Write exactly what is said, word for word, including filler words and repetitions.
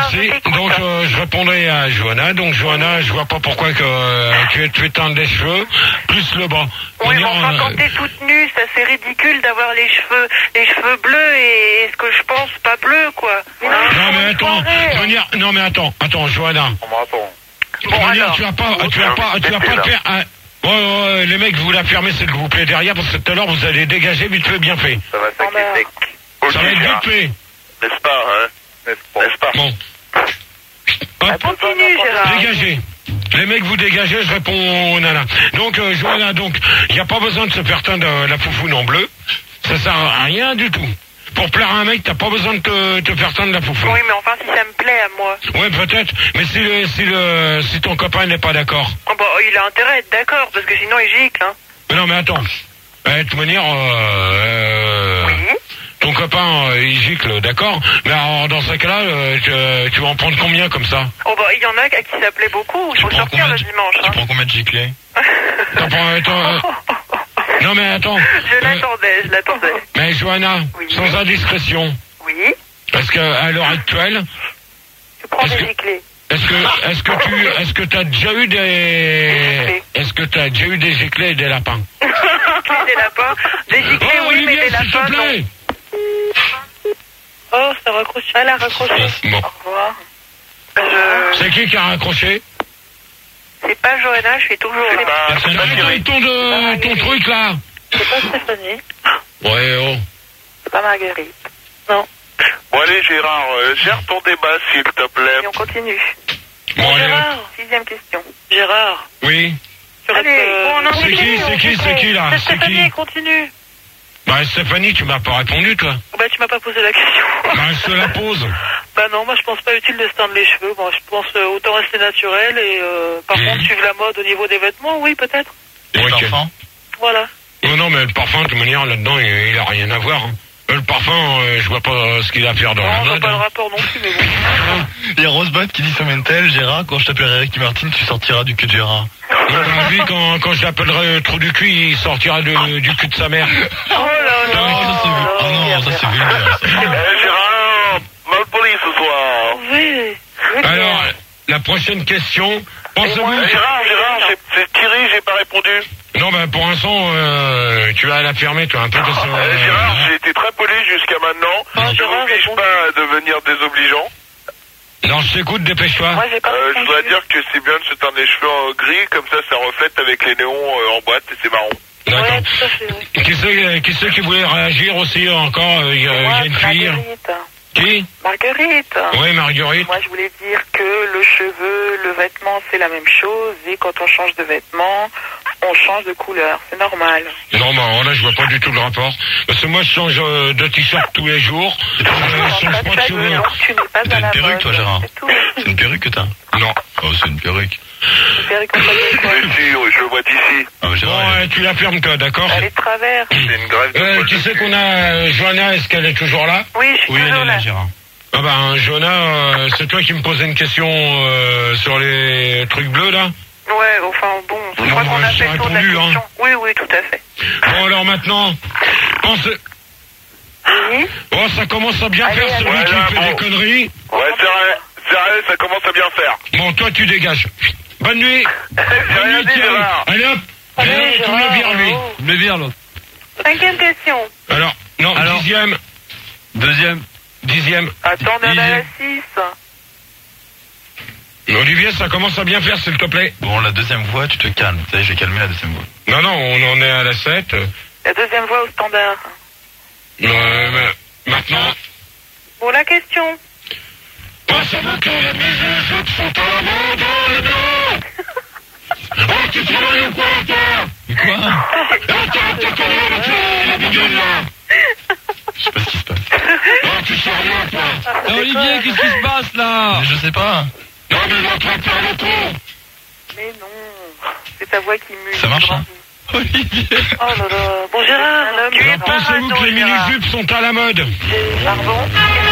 Merci. Donc euh, je répondrai à Johanna. Donc Johanna, je vois pas pourquoi que euh, tu es tu éteins les cheveux plus le bas. Oui, mais Dire, enfin, euh, quand t'es toute nue, ça c'est ridicule d'avoir les cheveux, les cheveux bleus et, et ce que je pense pas bleu, quoi. Non mais attends, je veux dire, non mais attends, attends, Johanna. Attends. Je veux dire, tu vas pas, tu vas pas, tu vas pas te faire. Un... Ouais, ouais, ouais, les mecs, vous la fermez, s'il vous plaît, derrière, parce que tout à l'heure, vous allez dégager vite fait, bien fait. Ça va s'inquiéter. Ça va être vite fait. N'est-ce pas, hein? N'est-ce pas? Bon. Ah, continue, Gérard. Dégagez. Les mecs, vous dégagez, je réponds au nana. Donc, euh, Johanna, donc, il n'y a pas besoin de se faire teindre la foufoune en bleu. Ça sert à rien du tout. Pour plaire à un mec, t'as pas besoin de te, te faire teindre la foufoune. Oui, mais enfin, si ça me plaît à moi. Ouais, peut-être. Mais si le, si le, si ton copain n'est pas d'accord. Oh, bah, il a intérêt à être d'accord, parce que sinon il gicle, hein. Mais non, mais attends. Euh, de toute manière, euh, Oui. ton copain, euh, il gicle, d'accord. Mais alors, dans ce cas-là, euh, tu, tu vas en prendre combien comme ça? Oh, bah, il y en a à qui ça plaît beaucoup. Il faut sortir le dimanche, Tu hein. prends combien de giclés? T'en prends, attends, euh, non, mais attends. Je l'attendais, je l'attendais. Mais Johanna, Oui. sans indiscrétion, Oui. est-ce que à l'heure actuelle, Tu prends Est-ce des que- giclés. est-ce que est-ce que tu est-ce que t'as déjà eu des est-ce que t'as déjà eu des giclés et des lapins? Des lapins. Des giclés, Oh, oui, mais Olivier, des s'il te lapins, non. plaît. Oh, ça raccroche. Elle a raccroché. Bon. Au revoir. Je... C'est qui qui a raccroché? C'est pas Johanna, je suis toujours là. pas, C'est pas ton, Thierry. ton, de- ton truc là. C'est pas Stéphanie. Ouais, oh. C'est pas Marguerite. Non. Bon, allez, Gérard, euh, gère ton débat, s'il te plaît. Et on continue. Bon, allez. Gérard, sixième question. Gérard. Oui. Allez, bon, non, C'est qui, c'est qui, c'est qui là? C'est qui? Continue. Bah Stéphanie, tu m'as pas répondu toi. Bah, tu m'as pas posé la question. Bah je te la pose. Bah non, moi je pense pas utile de se teindre les cheveux. Moi je pense euh, autant rester naturel et euh, par Mhm. contre suivre la mode au niveau des vêtements, oui peut-être. Et le Ok. parfum? Voilà. Non, non, mais le parfum, de toute manière, là-dedans, il, il a rien à voir. Hein. Euh, Le parfum, euh, je vois pas euh, ce qu'il a à faire dans Non, la on voit mode. pas le Hein. rapport non plus, mais bon. Il y a Rosebud qui dit Sementel, Gérard, quand je t'appellerai Ricky Martin, tu sortiras du cul de Gérard. Euh, lui, quand, quand je l'appellerai trou du cul, il sortira de- du cul de sa mère. Oh là là. Ah, ça c'est vu. Ah non, ça c'est vulgaire. ça. Eh, Gérard, mal poli ce soir. Oui. oui, Alors, la prochaine question. Pensez-vous... Eh, Gérard, Gérard, j'ai- c'est Thierry, j'ai pas répondu. Non, ben pour l'instant, euh, tu vas la fermer, toi, un peu de ça. Eh, Gérard, j'ai été très poli jusqu'à maintenant. Ah, Je Gérard, n'oblige réponds. pas à devenir désobligeant. Non, je t'écoute, dépêche-toi. Moi j'ai pas Euh, je répondu. dois dire que c'est bien de se teindre les cheveux en gris, comme ça, ça reflète avec les néons euh, en boîte et c'est marrant. D'accord. Ouais, tout à fait. Oui. Qui c'est qui, c'est qui voulait réagir aussi encore? Il y a, il y Moi, a une fille. Marguerite. Qui? Marguerite. Oui, Marguerite. Moi, je voulais dire que le cheveu, le vêtement, c'est la même chose. Et quand on change de vêtement, on change de couleur. C'est normal. Non, mais alors là, je vois pas du tout le rapport. Parce que moi, je change euh, de t-shirt tous les jours. Euh, je change pas de cheveux. Donc, tu n'es pas T'as à une la perruque, mode. toi, Gérard? C'est tout. C'est une perruque que t'as? Non. Oh, c'est une perruque. Une perruque en papier, quoi. Mais si, oui, je le vois d'ici. Ah, mais Bon, Gérard, ouais, tu la fermes, toi, d'accord? Elle est de travers. C'est une grève de Euh, poil tu de sais cul. qu'on a euh, Johanna, est-ce qu'elle est toujours là? Oui, je suis oui, elle toujours est là. là, Gérard. Ah ben, Johanna, euh, c'est toi qui me posais une question euh, sur les trucs bleus, là? Ouais, enfin bon, je Non, crois qu'on moi, a j'ai fait le tour de la répondu, question. hein. Oui, oui, tout à fait. Bon, alors maintenant, pense... Oui. Oh, ça commence à bien Allez, faire, allez. celui qui Ouais, me là, fait bon. des conneries. Ouais, c'est vrai, c'est vrai, ça commence à bien faire. Bon, toi, tu dégages. Bonne nuit. J'ai Bonne rien nuit, dit, Thierry. Gérard. Allez, hop. Allez, Allez, tout Gérard, le vire, lui. bravo. Le vire, l'autre. Cinquième question. Alors, non, Alors. dixième. Deuxième. Dixième. Attends, on en est à la Dixième. six. Olivier, ça commence à bien faire, s'il te plaît. Bon, la deuxième voix, tu te calmes. Tu sais, j'ai calmé la deuxième voix. Non, non, on en est à la sept. La deuxième voix au standard. Euh, mais maintenant... Bon, la question. Pensez-vous que les musiques sont à la mode dans le dos? Oh, tu travailles ou quoi, toi? Mais quoi? Oh, t'as t'as connu avec la- la bidule, là? Je sais pas ce qui se passe. Oh, tu sais rien, toi? Ah, Olivier, qu'est-ce qui se passe là? Mais je sais pas. Non, mais il est en train de faire le con. Mais non. C'est ta voix qui mue. Ça marche, hein? Olivier. Oh là là. Bon, Gérard, tu es pas Pensez-vous radeau, que les Gérard. mini-jupes sont à la mode? Pardon.